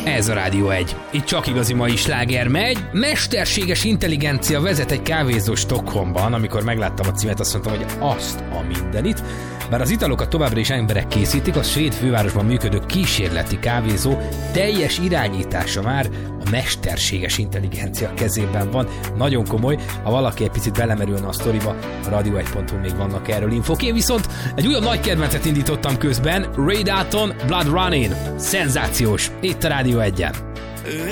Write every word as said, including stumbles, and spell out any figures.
Ez a Rádió egy. Itt csak igazi mai sláger megy. Mesterséges intelligencia vezet egy kávézó Stockholmban. Amikor megláttam a címet, azt mondtam, hogy azt a mindenit. Bár az italokat továbbra is emberek készítik, a svéd fővárosban működő kísérleti kávézó teljes irányítása már a mesterséges intelligencia kezében van. Nagyon komoly, ha valaki egy picit belemerülne a sztoriba, a radio egy pont hu még vannak erről infók. Én viszont egy újabb nagy kedvencet indítottam közben, Ray Dalton, Blood Running. Szenzációs, itt a Rádió egyen.